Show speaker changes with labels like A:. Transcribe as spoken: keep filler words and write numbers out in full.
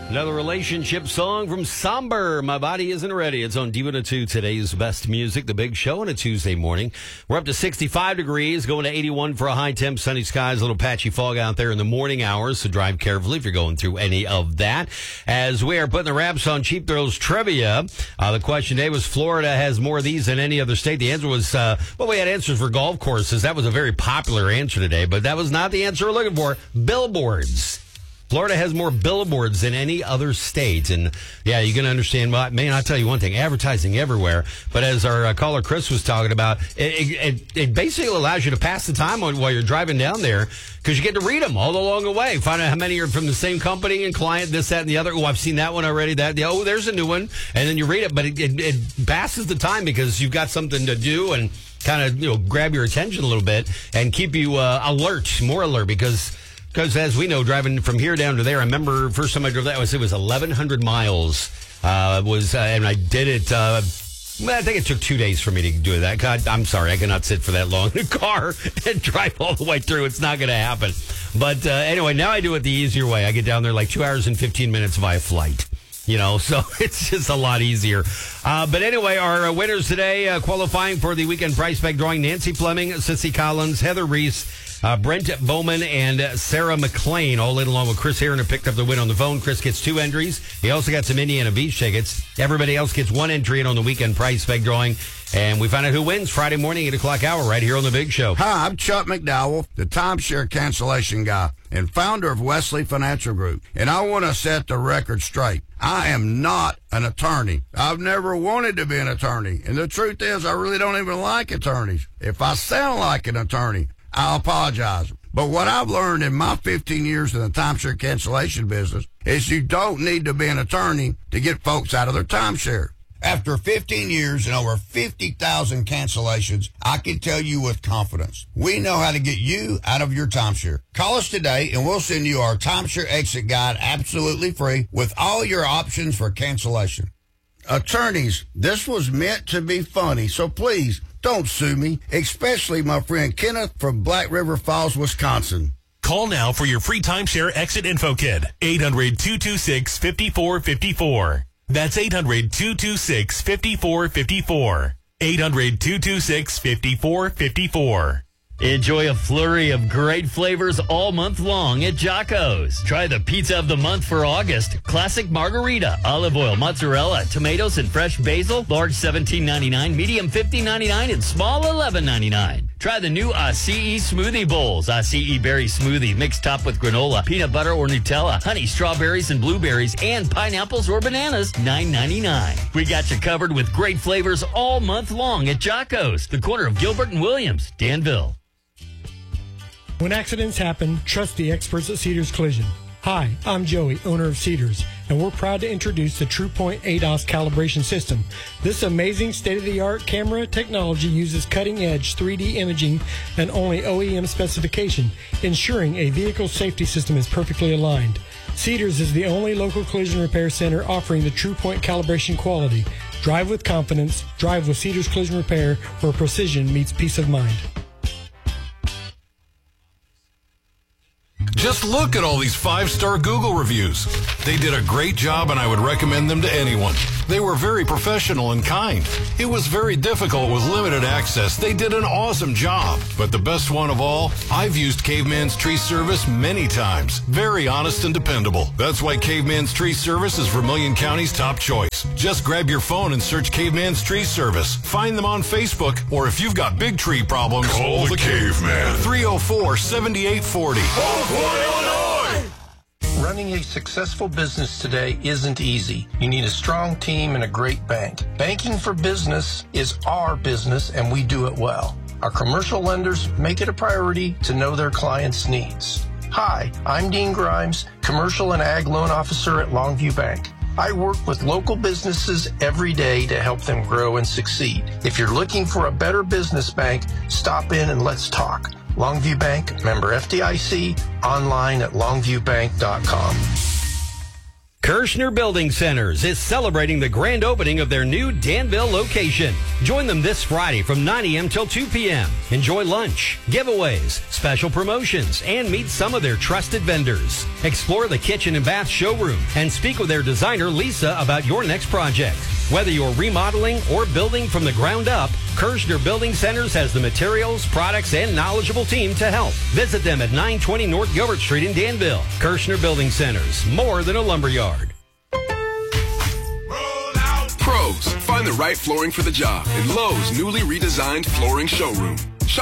A: Another relationship song from Somber. My Body Isn't Ready. It's on Diva to two, today's best music, the big show on a Tuesday morning. We're up to sixty-five degrees, going to eighty-one for a high temp, sunny skies, a little patchy fog out there in the morning hours, so drive carefully if you're going through any of that. As we are putting the wraps on Cheap Thrills Trivia, uh, the question today was Florida has more of these than any other state. The answer was, uh, well, we had answers for golf courses. That was a very popular answer today, but that was not the answer we're looking for. Billboards. Florida has more billboards than any other state. And, yeah, you can understand, well, man, I'll tell you one thing, advertising everywhere. But as our uh, caller Chris was talking about, it, it, it basically allows you to pass the time while you're driving down there because you get to read them all along the way. Find out how many are from the same company and client, this, that, and the other. Oh, I've seen that one already. That Oh, there's a new one. And then you read it. But it, it, it passes the time because you've got something to do and kind of, you know, grab your attention a little bit and keep you uh, alert, more alert because... Because, as we know, driving from here down to there, I remember first time I drove that was it was eleven hundred miles. Uh, was uh, and I did it. Uh, well, I think it took two days for me to do that. God, I'm sorry, I cannot sit for that long in a car and drive all the way through. It's not going to happen. But uh, anyway, now I do it the easier way. I get down there like two hours and fifteen minutes via flight. You know, so it's just a lot easier. Uh, but anyway, our uh, winners today uh, qualifying for the weekend prize pack drawing: Nancy Fleming, Sissy Collins, Heather Reese, Uh, Brent Bowman, and uh, Sarah McLean, all in along with Chris Heron, who picked up the win on the phone. Chris gets two entries. He also got some Indiana Beach tickets. Everybody else gets one entry in on the weekend prize pack drawing. And we find out who wins Friday morning, eight o'clock hour, right here on The Big Show.
B: Hi, I'm Chuck McDowell, the timeshare cancellation guy and founder of Wesley Financial Group. And I want to set the record straight. I am not an attorney. I've never wanted to be an attorney. And the truth is, I really don't even like attorneys. If I sound like an attorney, I apologize. But what I've learned in my fifteen years in the timeshare cancellation business is you don't need to be an attorney to get folks out of their timeshare. After fifteen years and over fifty thousand cancellations, I can tell you with confidence, we know how to get you out of your timeshare. Call us today and we'll send you our timeshare exit guide absolutely free with all your options for cancellation. Attorneys, this was meant to be funny, so please, don't sue me, especially my friend Kenneth from Black River Falls, Wisconsin.
C: Call now for your free timeshare exit info kit. eight hundred, two two six, five four five four. That's eight hundred, two two six, five four five four. eight hundred, two two six, five four five four.
D: Enjoy a flurry of great flavors all month long at Jocko's. Try the pizza of the month for August. Classic margarita, olive oil, mozzarella, tomatoes, and fresh basil. Large seventeen ninety-nine, medium fifteen ninety-nine, and small eleven ninety-nine. Try the new Acai smoothie bowls. Acai berry smoothie mixed top with granola, peanut butter or Nutella, honey, strawberries and blueberries, and pineapples or bananas, nine ninety-nine. We got you covered with great flavors all month long at Jocko's, the corner of Gilbert and Williams, Danville.
E: When accidents happen, trust the experts at Cedars Collision. Hi, I'm Joey, owner of Cedars, and we're proud to introduce the TruePoint A D O S calibration system. This amazing state-of-the-art camera technology uses cutting-edge three D imaging and only O E M specification, ensuring a vehicle safety system is perfectly aligned. Cedars is the only local collision repair center offering the TruePoint calibration quality. Drive with confidence. Drive with Cedars Collision Repair, where precision meets peace of mind.
F: Just look at all these five-star Google reviews. They did a great job, and I would recommend them to anyone. They were very professional and kind. It was very difficult with limited access. They did an awesome job. But the best one of all, I've used Caveman's Tree Service many times. Very honest and dependable. That's why Caveman's Tree Service is Vermilion County's top choice. Just grab your phone and search Caveman's Tree Service. Find them on Facebook, or if you've got big tree problems,
G: call the Caveman.
F: three oh four, seven eight four oh.
H: Running a successful business today isn't easy. You need a strong team and a great bank. Banking for business is our business, and we do it well. Our commercial lenders make it a priority to know their clients' needs. Hi, I'm Dean Grimes, Commercial and Ag Loan Officer at Longview Bank. I work with local businesses every day to help them grow and succeed. If you're looking for a better business bank, stop in and let's talk. Longview Bank, member F D I C, online at longview bank dot com.
A: Kirshner Building Centers is celebrating the grand opening of their new Danville location. Join them this Friday from nine a.m. till two p.m. Enjoy lunch, giveaways, special promotions, and meet some of their trusted vendors. Explore the kitchen and bath showroom and speak with their designer, Lisa, about your next project. Whether you're remodeling or building from the ground up, Kirshner Building Centers has the materials, products, and knowledgeable team to help. Visit them at nine twenty North Gilbert Street in Danville. Kirshner Building Centers, more than a lumberyard.
G: Pros, find the right flooring for the job in Lowe's newly redesigned flooring showroom.